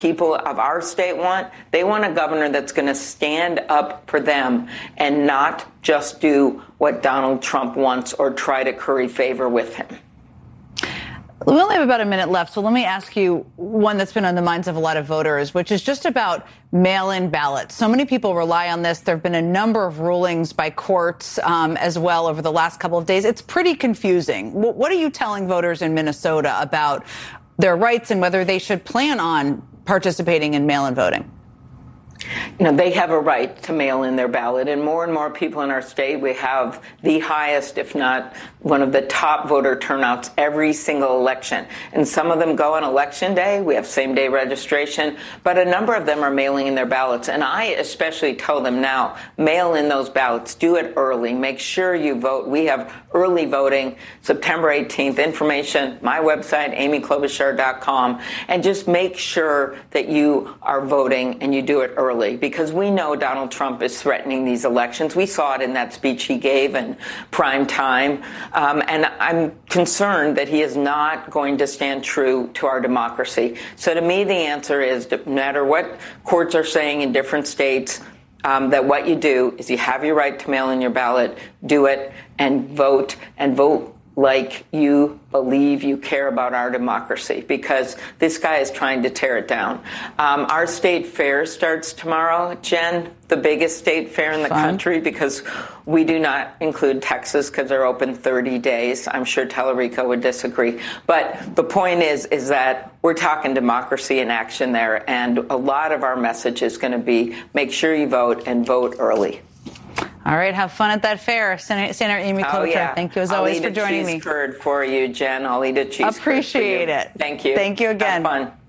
people of our state want. They want a governor that's going to stand up for them and not just do what Donald Trump wants or try to curry favor with him. We only have about a minute left, so let me ask you one that's been on the minds of a lot of voters, which is just about mail-in ballots. So many people rely on this. There have been a number of rulings by courts as well over the last couple of days. It's pretty confusing. What are you telling voters in Minnesota about their rights and whether they should plan on participating in mail-in voting? You know, they have a right to mail in their ballot, and more people in our state. We have the highest, if not one of the top voter turnouts every single election. And some of them go on election day. We have same-day registration, but a number of them are mailing in their ballots. And I especially tell them now, mail in those ballots. Do it early. Make sure you vote. We have early voting, September 18th. Information, my website, amyklobuchar.com. And just make sure that you are voting and you do it early, because we know Donald Trump is threatening these elections. We saw it in that speech he gave in prime time. And I'm concerned that he is not going to stand true to our democracy. So to me, the answer is, no matter what courts are saying in different states, that what you do is you have your right to mail in your ballot, do it, and vote like you believe you care about our democracy, because this guy is trying to tear it down. Our state fair starts tomorrow, Jen, the biggest state fair in the country, because we do not include Texas because they're open 30 days. I'm sure Tellerico would disagree. But the point is that we're talking democracy in action there. And a lot of our message is going to be make sure you vote and vote early. All right, have fun at that fair. Senator Amy Klobuchar, thank you as always for joining me. I'll eat a cheese curd for you, Jen. I'll eat a cheese curd for you. Appreciate it. Thank you. Thank you again. Have fun.